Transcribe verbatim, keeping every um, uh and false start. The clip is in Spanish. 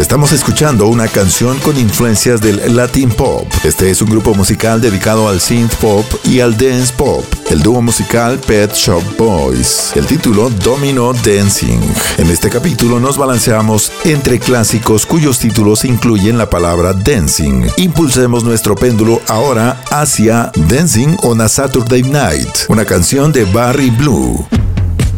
Estamos escuchando una canción con influencias del Latin Pop. Este es un grupo musical dedicado al synth pop y al dance pop. El dúo musical Pet Shop Boys. El título Domino Dancing. En este capítulo nos balanceamos entre clásicos cuyos títulos incluyen la palabra dancing. Impulsemos nuestro péndulo ahora hacia Dancing on a Saturday Night, una canción de Barry Blue.